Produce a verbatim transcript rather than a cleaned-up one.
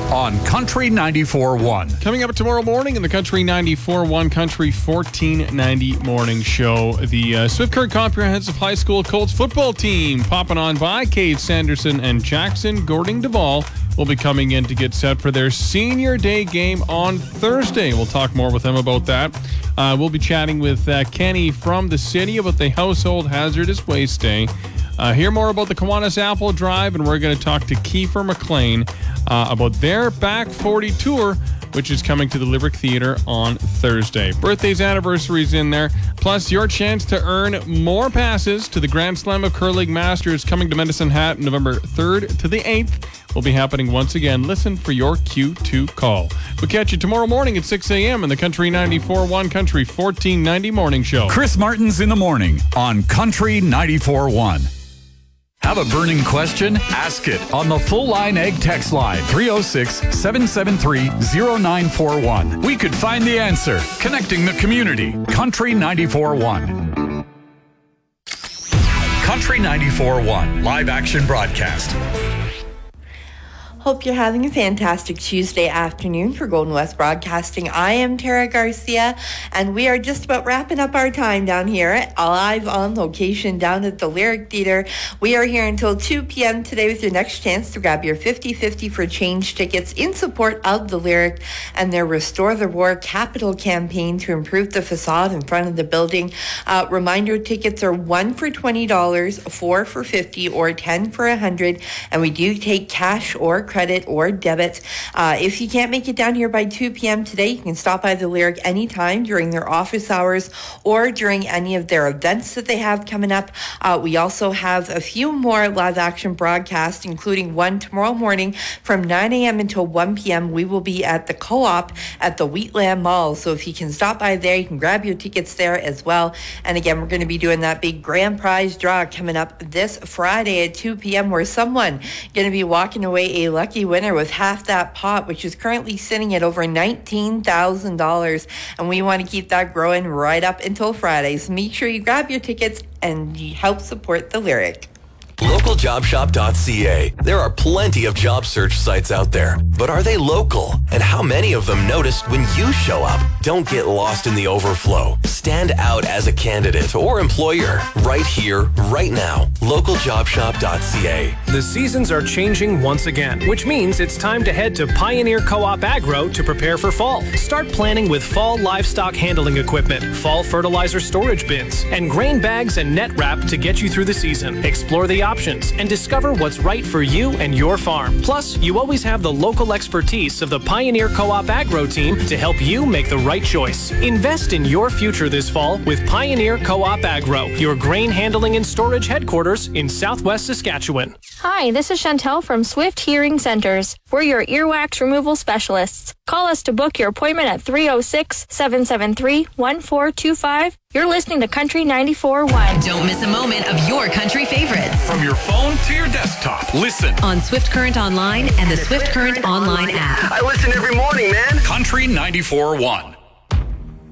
on Country ninety-four point one. Coming up tomorrow morning in the Country ninety-four point one Country fourteen ninety morning show, the uh, Swift Current Comprehensive High School Colts football team popping on by. Cade Sanderson and Jackson Gording Duvall will be coming in to get set for their senior day game on Thursday. We'll talk more with them about that. Uh, we'll be chatting with uh, Kenny from the city about the Household Hazardous Waste Day. Uh, hear more about the Kiwanis Apple Drive, and we're going to talk to Kiefer McLean uh, about their Back forty tour, which is coming to the Limerick Theatre on Thursday. Birthdays, anniversaries in there, plus your chance to earn more passes to the Grand Slam of Curling Masters coming to Medicine Hat November third to the eighth. Will be happening once again. Listen for your Q two call. We'll catch you tomorrow morning at six a.m. in the Country ninety-four point one Country fourteen ninety morning show. Chris Martin's in the morning on Country ninety-four point one. Have a burning question? Ask it on the Full Line Egg text line three oh six, seven seven three, oh nine four one. We could find the answer. Connecting the community. Country ninety-four point one. Country ninety-four point one live action broadcast. Hope you're having a fantastic Tuesday afternoon for Golden West Broadcasting. I am Tara Garcia, and we are just about wrapping up our time down here, live on location down at the Lyric Theatre. We are here until two p.m. today with your next chance to grab your fifty-fifty for change tickets in support of the Lyric and their Restore the Roar capital campaign to improve the facade in front of the building. Uh, reminder, tickets are one for twenty dollars, four for fifty dollars, or ten for one hundred dollars, and we do take cash or credit or debit. Uh, if you can't make it down here by two p.m. today, you can stop by the Lyric anytime during their office hours or during any of their events that they have coming up. Uh, we also have a few more live action broadcasts, including one tomorrow morning from nine a.m. until one p.m. We will be at the Co-op at the Wheatland Mall. So if you can stop by there, you can grab your tickets there as well. And again, we're going to be doing that big grand prize draw coming up this Friday at two p.m. where someone going to be walking away a lucky winner with half that pot, which is currently sitting at over nineteen thousand dollars. And we want to keep that growing right up until Friday. So make sure you grab your tickets and you help support the Lyric. local job shop dot c a. There are plenty of job search sites out there, but are they local? And how many of them notice when you show up? Don't get lost in the overflow. Stand out as a candidate or employer right here, right now. local job shop dot c a. The seasons are changing once again, which means it's time to head to Pioneer Co-op Agro to prepare for fall. Start planning with fall livestock handling equipment, fall fertilizer storage bins, and grain bags and net wrap to get you through the season. Explore the options and discover what's right for you and your farm. Plus, you always have the local expertise of the Pioneer Co-op Agro team to help you make the right choice. Invest in your future this fall with Pioneer Co-op Agro, your grain handling and storage headquarters in Southwest Saskatchewan. Hi, this is Chantel from Swift Hearing Centers. We're your earwax removal specialists. Call us to book your appointment at three oh six, seven seven three, one four two five. You're listening to Country ninety-four point one. Don't miss a moment of your country favorites. From your phone to your desktop, listen on Swift Current Online and the Swift Current Online app. I listen every morning, man. Country ninety-four point one.